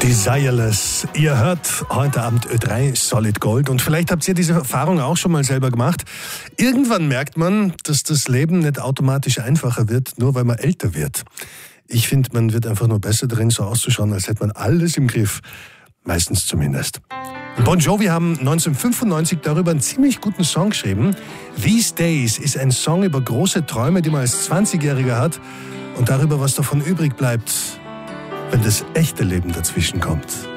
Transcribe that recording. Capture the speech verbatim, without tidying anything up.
Desireless. Ihr hört heute Abend Ö drei Solid Gold und vielleicht habt ihr diese Erfahrung auch schon mal selber gemacht. Irgendwann merkt man, dass das Leben nicht automatisch einfacher wird, nur weil man älter wird. Ich finde, man wird einfach nur besser drin, so auszuschauen, als hätte man alles im Griff. Meistens zumindest. Bon Jovi haben neunzehnhundertfünfundneunzig darüber einen ziemlich guten Song geschrieben. These Days ist ein Song über große Träume, die man als zwanzigjähriger hat und darüber, was davon übrig bleibt, wenn das echte Leben dazwischen kommt.